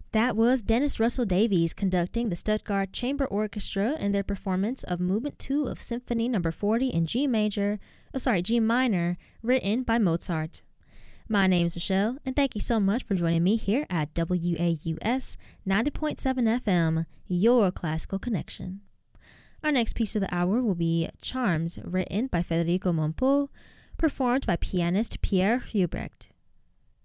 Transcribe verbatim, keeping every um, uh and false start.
That was Dennis Russell Davies conducting the Stuttgart Chamber Orchestra in their performance of Movement two of Symphony Number forty in G major, oh sorry, G minor, written by Mozart. My name is Michelle, and thank you so much for joining me here at W A U S ninety point seven F M, your classical connection. Our next piece of the hour will be Charms, written by Federico Mompou, performed by pianist Pierre Hubrecht.